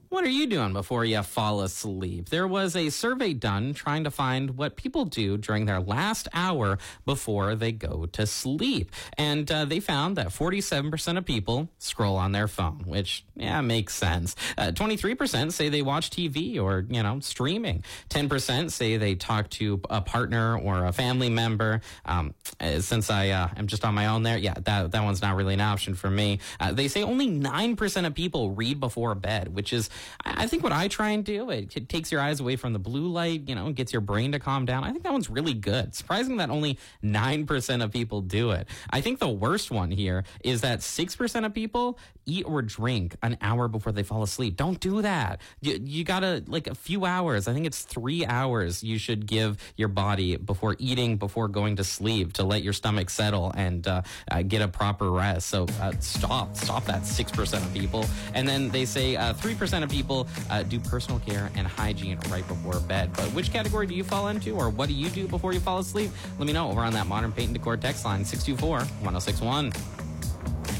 What are you doing before you fall asleep? There was a survey done trying to find what people do during their last hour before they go to sleep. And they found that 47% of people scroll on their phone, which, makes sense. 23% say they watch TV or, streaming. 10% say they talk to a partner or a family member. Since I am just on my own there, that one's not really an option for me. They say only 9% of people read before bed, which is, I think, what I try and do. It takes your eyes away from the blue light, gets your brain to calm down. I think that one's really good. Surprising that only 9% of people do it. I think the worst one here is that 6% of people eat or drink an hour before they fall asleep. Don't do that. You gotta, a few hours. I think it's 3 hours you should give your body before eating, before going to sleep, to let your stomach settle and get a proper rest. So stop that 6% of people. And then they say 3% of people do personal care and hygiene right before bed. But which category do you fall into, or what do you do before you fall asleep? Let me know over on that Modern Paint and Decor text line, 624-1061.